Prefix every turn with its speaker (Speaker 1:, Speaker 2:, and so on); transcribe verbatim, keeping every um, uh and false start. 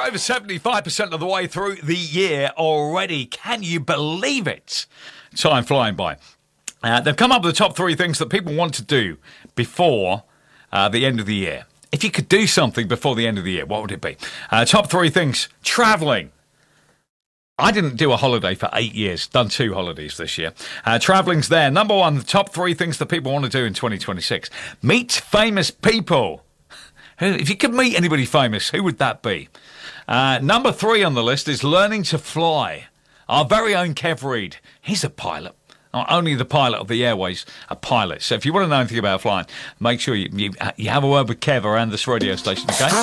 Speaker 1: over seventy-five percent of the way through the year already. Can you believe it? Time flying by. Uh, they've come up with the top three things that people want to do before uh, the end of the year. If you could do something before the end of the year, what would it be? Uh, top three things. Travelling. I didn't do a holiday for eight years. Done two holidays this year. Uh, travelling's there. Number one, the top three things that people want to do in twenty twenty-six. Meet famous people. If you could meet anybody famous, who would that be? Uh, number three on the list is learning to fly. Our very own Kev Reed. He's a pilot. Not only the pilot of the airways, a pilot. So if you want to know anything about flying, make sure you, you, you have a word with Kev around this radio station, okay?